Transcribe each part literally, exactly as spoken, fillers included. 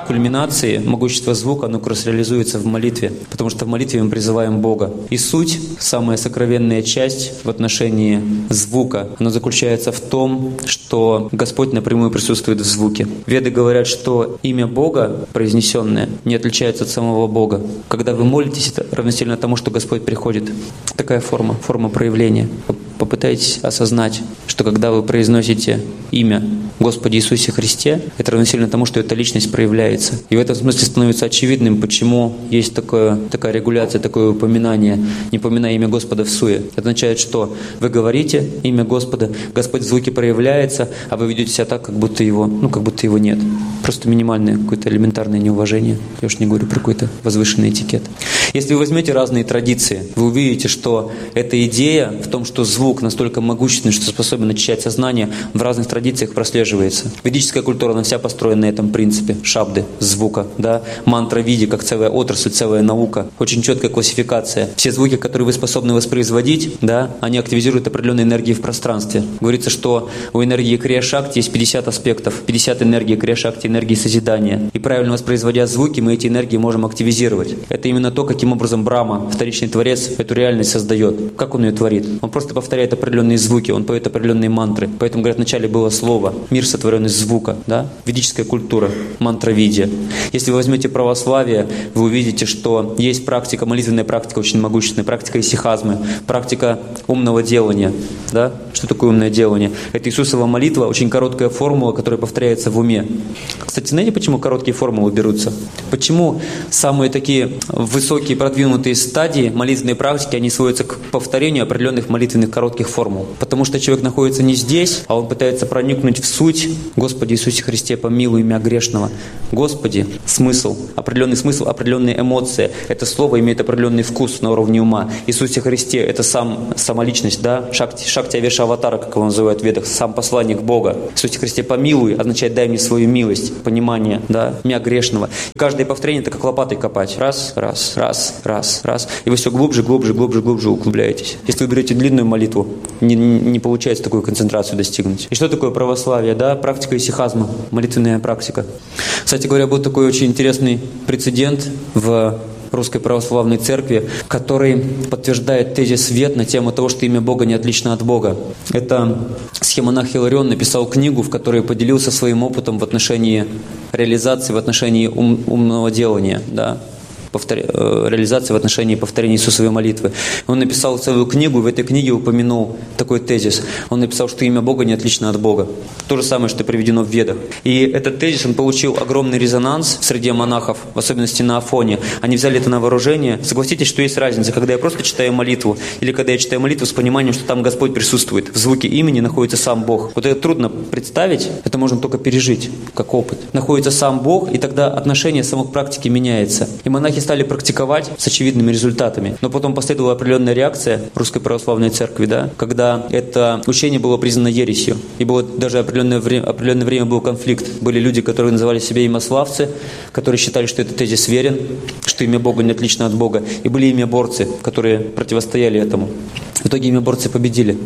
кульминации могущества звука, оно как раз реализуется в молитве, потому что в молитве мы призываем Бога. И суть, самая сокровенная часть в отношении звука, она заключается в том, что Господь напрямую присутствует в звуке. Веды говорят, что имя Бога, произнесенное, не отличается от самого Бога. Когда вы молитесь, это равносильно тому, что Господь приходит. Такая форма, форма проявления. Попытайтесь осознать, что когда вы произносите имя Господи Иисусе Христе, это равносильно тому, что эта личность проявляется. И в этом смысле становится очевидным, почему есть такое, такая регуляция, такое упоминание, не поминая имя Господа всуе. Это означает, что вы говорите имя Господа, Господь в звуке проявляется, а вы ведете себя так, как будто его, ну, как будто его нет. Просто минимальное какое-то элементарное неуважение. Я уж не говорю про какой-то возвышенный этикет. Если вы возьмете разные традиции, вы увидите, что эта идея в том, что звук настолько могущественный, что способен очищать сознание, в разных традициях прослеживается. Ведическая культура, она вся построена на этом принципе шабды, звука, да, мантра види, как целая отрасль, целая наука, очень четкая классификация. Все звуки, которые вы способны воспроизводить, да, они активизируют определенные энергии в пространстве. Говорится, что у энергии крия-шакти есть пятьдесят аспектов, пятьдесят энергий крия-шакти, энергии созидания. И правильно воспроизводя звуки, мы эти энергии можем активизировать. Это именно то, каким образом Брахма, вторичный творец, эту реальность создает. Как он ее творит? Он просто повторяет определенные звуки, он поет определенные мантры. Поэтому, говорят, вначале было слово, мир сотворен из звука, да? Ведическая культура, мантра-видия. Если вы возьмете православие, вы увидите, что есть практика, молитвенная практика очень могущественная, практика исихазмы, практика умного делания, да? Что такое умное делание? Это Иисусова молитва, очень короткая формула, которая повторяется в уме. Кстати, знаете, почему короткие формулы берутся? Почему самые такие высокие, продвинутые стадии молитвенной практики, они сводятся к повторению определенных молитвенных коротких формул? Потому что человек находится не здесь, а он пытается проникнуть в суть. Господи Иисусе Христе, помилуй меня грешного. Господи, смысл, определенный смысл, определенные эмоции. Это слово имеет определенный вкус на уровне ума. Иисусе Христе, это сам, сама личность, да? Шакти, шакти авеша аватара, как его называют в Ведах, сам посланник Бога. Иисусе Христе, помилуй, означает дай мне свою милость, понимание, да, меня грешного. Каждое повторение это как лопатой копать. Раз, раз, раз, раз, раз. И вы все глубже, глубже, глубже, глубже углубляетесь. Если вы берете длинную молитву, не, не получается такую концентрацию достигнуть. И что такое православие? Да? Практика исихазма, молитвенная практика. Кстати говоря, был такой очень интересный прецедент в Русской Православной Церкви, который подтверждает тезис Вед на тему того, что имя Бога не отлично от Бога. Это схемонах Хиларион написал книгу, в которой поделился своим опытом в отношении реализации, в отношении ум, умного делания, да, повтор... реализации в отношении повторения Иисусовой молитвы. Он написал целую книгу, и в этой книге упомянул такой тезис. Он написал, что имя Бога не отлично от Бога. То же самое, что приведено в Ведах. И этот тезис, он получил огромный резонанс среди монахов, в особенности на Афоне. Они взяли это на вооружение. Согласитесь, что есть разница, когда я просто читаю молитву, или когда я читаю молитву с пониманием, что там Господь присутствует. В звуке имени находится сам Бог. Вот это трудно представить, это можно только пережить, как опыт. Находится сам Бог, и тогда отношение само к практике меняется. И монахи стали практиковать с очевидными результатами. Но потом последовала определенная реакция Русской Православной Церкви, да, когда это учение было признано ересью. И было даже определенное время, определенное время был конфликт. Были люди, которые называли себя имяславцы, которые считали, что этот тезис верен, что имя Бога не отлично от Бога. И были имяборцы, которые противостояли этому. В итоге имяборцы победили.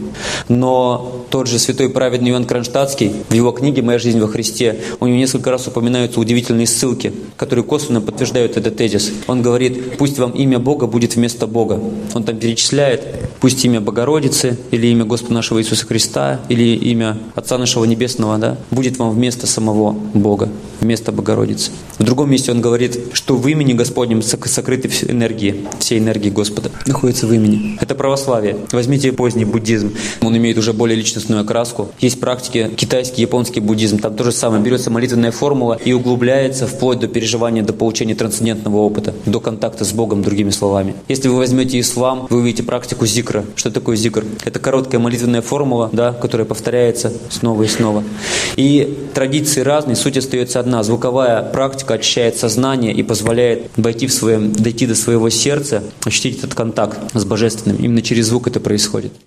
Но тот же святой праведный Иоанн Кронштадтский в его книге «Моя жизнь во Христе», у него несколько раз упоминаются удивительные ссылки, которые косвенно подтверждают этот тезис. Он говорит: пусть вам имя Бога будет вместо Бога. Он там перечисляет: пусть имя Богородицы, или имя Господа нашего Иисуса Христа, или имя Отца нашего Небесного, да, будет вам вместо самого Бога, вместо Богородицы. В другом месте он говорит, что в имени Господнем сокрыты все энергии, все энергии Господа находятся в имени. Это православие. Возьмите поздний буддизм. Он имеет уже более личностную окраску. Есть практики китайский, японский буддизм. Там то же самое. Берется молитвенная формула и углубляется вплоть до переживания, до получения трансцендентного опыта, до контакта с Богом, другими словами. Если вы возьмете ислам, вы увидите практику зикра. Что такое зикр? Это короткая молитвенная формула, да, которая повторяется снова и снова. И традиции разные, суть остается одна. Звуковая практика очищает сознание и позволяет войти в своем, дойти до своего сердца, ощутить этот контакт с Божественным. Именно через звук это происходит.